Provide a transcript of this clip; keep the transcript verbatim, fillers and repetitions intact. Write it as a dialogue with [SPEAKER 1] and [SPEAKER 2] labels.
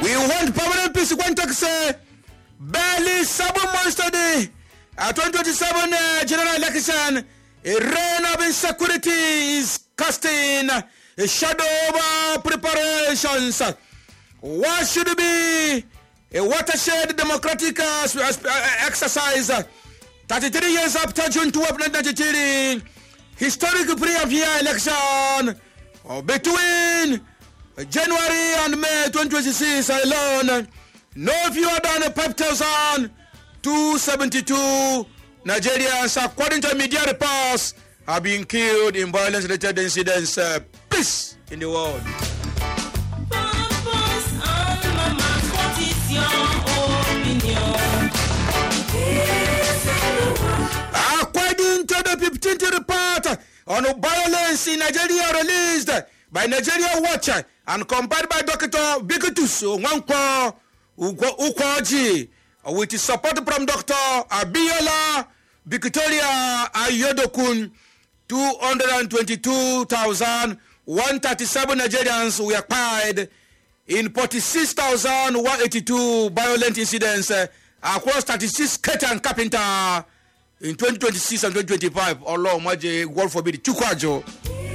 [SPEAKER 1] We want permanent peace. One take say, barely seven months to the uh, twenty twenty-seven uh, general election. A reign of insecurity is casting a shadow over preparations. What should be a watershed democratic uh, exercise? thirty-three years after June twelfth, nineteen ninety-three, historic pre-year election uh, between January and May twenty twenty-six alone, no fewer than five thousand two hundred seventy-two Nigerians, according to media reports, have been killed in violence-related incidents. Uh, peace in the world. According to the fifteenth report on violence in Nigeria released by Nigeria Watch and compiled by Doctor Bigitus Nwankwo Ukwoji, with support from Doctor Abiola Victoria Ayodokun, two hundred twenty-two thousand one hundred thirty-seven Nigerians were killed in forty-six thousand one hundred eighty-two violent incidents uh, across thirty-six state and capital in twenty twenty-six and twenty twenty-five. Allah, God forbid, Chukwajo.